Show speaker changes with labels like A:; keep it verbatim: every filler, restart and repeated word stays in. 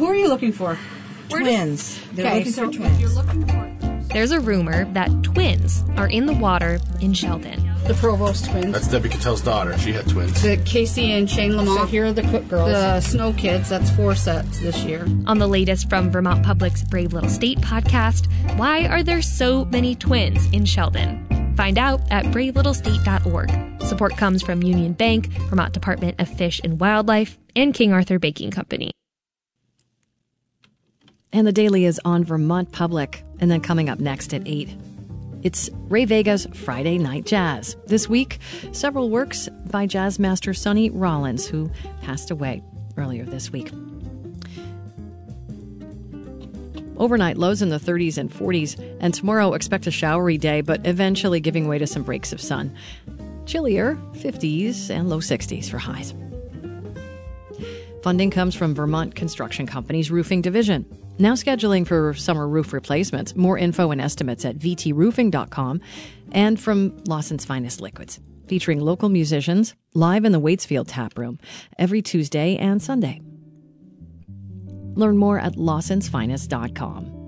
A: who are you looking for?
B: Twins. They're
A: Okay,
B: looking
A: so
B: for
A: if
B: twins.
A: you're looking for
C: There's a rumor that twins are in the water in Sheldon.
A: the Provost twins,
D: That's Debbie Cattell's daughter. She had twins.
A: the Casey and Shane Lamont,
B: So here are the Cook girls.
A: the Snow Kids, that's four sets this year.
C: On the latest from Vermont Public's Brave Little State podcast, why are there so many twins in Sheldon? Find out at brave little state dot org. Support comes from Union Bank, Vermont Department of Fish and Wildlife, and King Arthur Baking Company.
E: And the Daily is on Vermont Public. And then coming up next at eight, it's Ray Vega's Friday Night Jazz. This week, several works by jazz master Sonny Rollins, who passed away earlier this week. Overnight lows in the thirties and forties, and tomorrow expect a showery day, but eventually giving way to some breaks of sun. Chillier, fifties and low sixties for highs. Funding comes from Vermont Construction Company's roofing division. Now scheduling for summer roof replacements. More info and estimates at v t roofing dot com, and from Lawson's Finest Liquids, featuring local musicians live in the Waitsfield Tap Room every Tuesday and Sunday. Learn more at lawsons finest dot com.